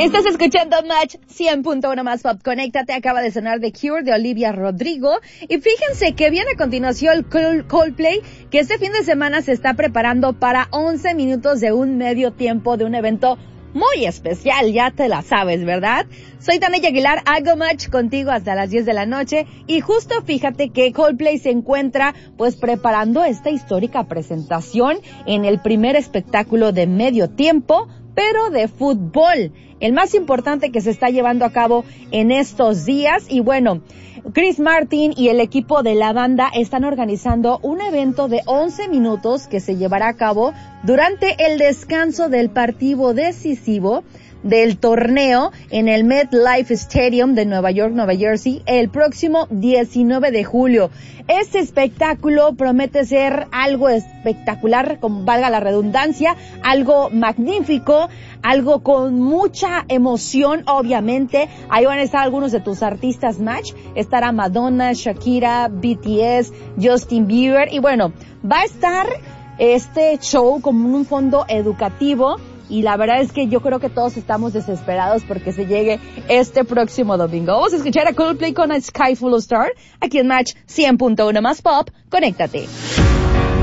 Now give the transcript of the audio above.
Estás escuchando Match 100.1 más Pop. Conéctate, acaba de sonar The Cure de Olivia Rodrigo. Y fíjense que viene a continuación el Coldplay, que este fin de semana se está preparando para 11 minutos de un medio tiempo de un evento muy especial, ya te la sabes, ¿verdad? Soy Tania Aguilar, hago Match contigo hasta las 10 de la noche y justo fíjate que Coldplay se encuentra pues preparando esta histórica presentación en el primer espectáculo de medio tiempo, pero de fútbol, el más importante que se está llevando a cabo en estos días. Y bueno, Chris Martin y el equipo de la banda están organizando un evento de 11 minutos que se llevará a cabo durante el descanso del partido decisivo del torneo en el MetLife Stadium de Nueva York, Nueva Jersey, el próximo 19 de julio. Este espectáculo promete ser algo espectacular, como valga la redundancia, algo magnífico, algo con mucha emoción, obviamente. Ahí van a estar algunos de tus artistas Match. Estará Madonna, Shakira, BTS, Justin Bieber. Y bueno, va a estar este show como un fondo educativo. Y la verdad es que yo creo que todos estamos desesperados porque se llegue este próximo domingo. Vamos a escuchar a Coldplay con A Sky Full of Stars aquí en Match 100.1 más Pop. Conéctate.